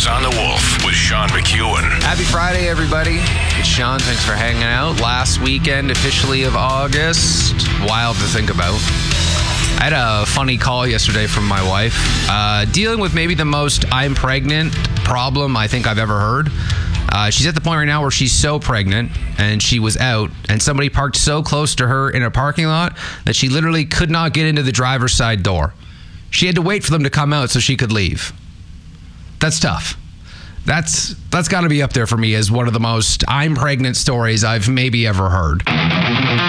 Eyes on the Wolf with Sean McEwen. Happy Friday, everybody. It's Sean. Thanks for hanging out. Last weekend, officially, of August. Wild to think about. I had a funny call yesterday from my wife, dealing with maybe the most I'm pregnant problem I think I've ever heard. She's at the point right now where she's so pregnant and she was out and somebody parked so close to her in a parking lot that she literally could not get into the driver's side door. She had to wait for them to come out so she could leave. That's tough. That's got to be up there for me as one of the most I'm pregnant stories I've maybe ever heard.